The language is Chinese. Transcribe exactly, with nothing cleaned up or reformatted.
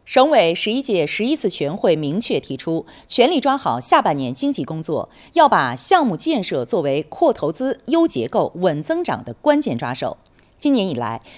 省委十一届十一次全会明确提出，全力抓好下半年经济工作，要把项目建设作为扩投资、优结构、稳增长的关键抓手。今年以来，